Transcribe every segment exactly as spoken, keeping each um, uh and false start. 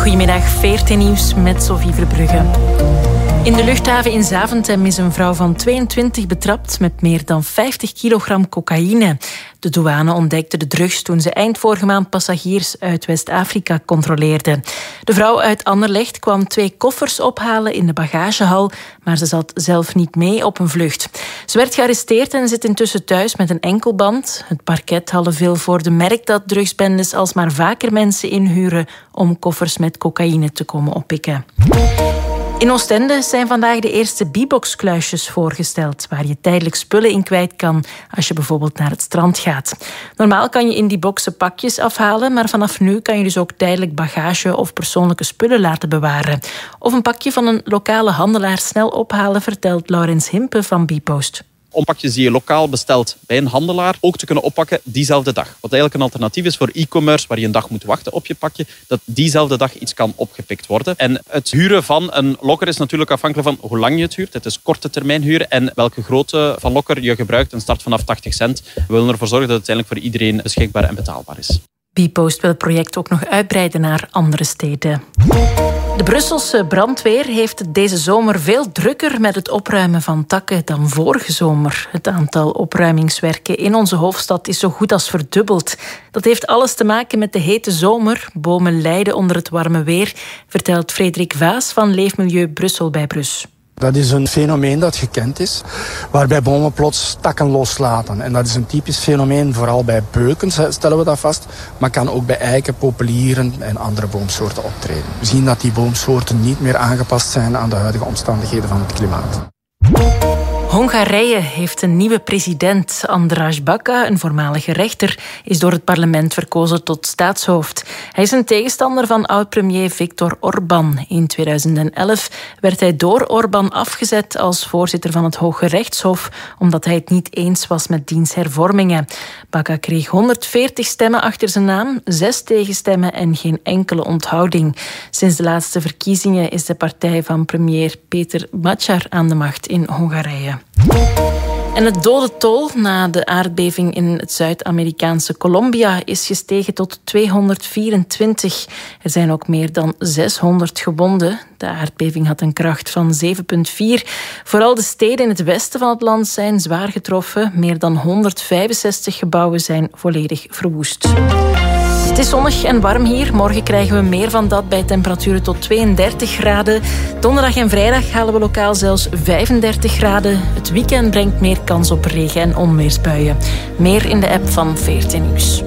Goedemiddag, veertien nieuws met Sophie Verbrugge. In de luchthaven in Zaventem is een vrouw van tweeëntwintig betrapt met meer dan vijftig kilogram cocaïne. De douane ontdekte de drugs toen ze eind vorige maand passagiers uit West-Afrika controleerde. De vrouw uit Anderlecht kwam twee koffers ophalen in de bagagehal, maar ze zat zelf niet mee op een vlucht. Ze werd gearresteerd en zit intussen thuis met een enkelband. Het parket hadden veel voor de merk dat drugsbendes alsmaar vaker mensen inhuren om koffers met cocaïne te komen oppikken. In Oostende zijn vandaag de eerste B-box-kluisjes voorgesteld, waar je tijdelijk spullen in kwijt kan als je bijvoorbeeld naar het strand gaat. Normaal kan je in die boxen pakjes afhalen, maar vanaf nu kan je dus ook tijdelijk bagage of persoonlijke spullen laten bewaren. Of een pakje van een lokale handelaar snel ophalen, vertelt Laurens Himpe van B-Post. Om pakjes die je lokaal bestelt bij een handelaar ook te kunnen oppakken diezelfde dag. Wat eigenlijk een alternatief is voor e-commerce, waar je een dag moet wachten op je pakje, dat diezelfde dag iets kan opgepikt worden. En het huren van een lokker is natuurlijk afhankelijk van hoe lang je het huurt. Het is korte termijn huren en welke grootte van lokker je gebruikt. Een start vanaf tachtig cent. We willen ervoor zorgen dat het uiteindelijk voor iedereen beschikbaar en betaalbaar is. B-Post wil het project ook nog uitbreiden naar andere steden. De Brusselse brandweer heeft het deze zomer veel drukker met het opruimen van takken dan vorige zomer. Het aantal opruimingswerken in onze hoofdstad is zo goed als verdubbeld. Dat heeft alles te maken met de hete zomer. Bomen lijden onder het warme weer, vertelt Frederik Vaas van Leefmilieu Brussel bij Brus. Dat is een fenomeen dat gekend is, waarbij bomen plots takken loslaten. En dat is een typisch fenomeen, vooral bij beuken stellen we dat vast, maar kan ook bij eiken, populieren en andere boomsoorten optreden. We zien dat die boomsoorten niet meer aangepast zijn aan de huidige omstandigheden van het klimaat. Hongarije heeft een nieuwe president. András Baka, een voormalige rechter, is door het parlement verkozen tot staatshoofd. Hij is een tegenstander van oud-premier Viktor Orbán. In tweeduizend elf werd hij door Orbán afgezet als voorzitter van het Hoge Rechtshof, omdat hij het niet eens was met diens hervormingen. Baka kreeg honderdveertig stemmen achter zijn naam, zes tegenstemmen en geen enkele onthouding. Sinds de laatste verkiezingen is de partij van premier Peter Magyar aan de macht in Hongarije. En het dodentol na de aardbeving in het Zuid-Amerikaanse Colombia is gestegen tot tweehonderdvierentwintig. Er zijn ook meer dan zeshonderd gewonden. De aardbeving had een kracht van zeven komma vier. Vooral de steden in het westen van het land zijn zwaar getroffen. Meer dan honderdvijfenzestig gebouwen zijn volledig verwoest. Het is zonnig en warm hier. Morgen krijgen we meer van dat bij temperaturen tot tweeëndertig graden. Donderdag en vrijdag halen we lokaal zelfs vijfendertig graden. Het weekend brengt meer kans op regen- en onweersbuien. Meer in de app van veertien Nieuws.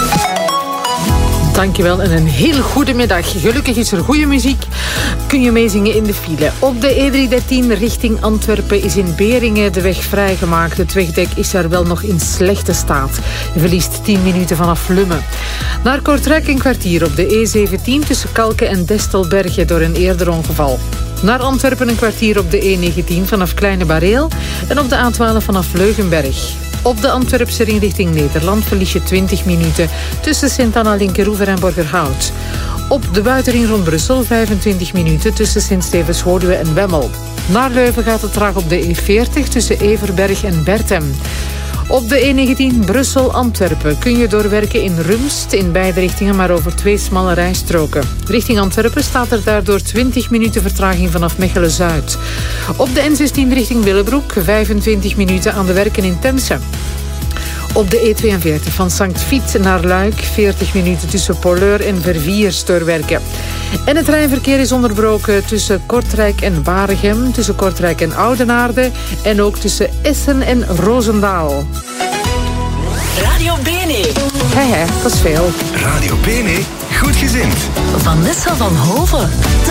Dankjewel en een heel goede middag. Gelukkig is er goede muziek. Kun je meezingen in de file. Op de E driehonderddertien richting Antwerpen is in Beringen de weg vrijgemaakt. Het wegdek is daar wel nog in slechte staat. Je verliest tien minuten vanaf Lummen. Naar Kortrijk een kwartier op de E zeventien tussen Kalken en Destelbergen door een eerder ongeval. Naar Antwerpen een kwartier op de E negentien vanaf Kleine Bareel en op de A twaalf vanaf Leugenberg. Op de Antwerpse ring richting Nederland verlies je twintig minuten tussen Sint-Anna, Linkeroever en Borgerhout. Op de buitenring rond Brussel vijfentwintig minuten tussen Sint-Stevens-Woluwe en Wemmel. Naar Leuven gaat het traag op de E veertig tussen Everberg en Bertem. Op de E negentien Brussel-Antwerpen kun je doorwerken in Rumst in beide richtingen, maar over twee smalle rijstroken. Richting Antwerpen staat er daardoor twintig minuten vertraging vanaf Mechelen-Zuid. Op de N zestien richting Willebroek vijfentwintig minuten aan de werken in Temse. Op de E tweeënveertig van Sankt Vith naar Luik veertig minuten tussen Polleur en Verviers doorwerken. En het treinverkeer is onderbroken tussen Kortrijk en Waregem, tussen Kortrijk en Oudenaarde en ook tussen Essen en Roosendaal. Radio Bene. Hé hé, dat is veel. Radio Bene, goed gezind. Vanessa van Hoven.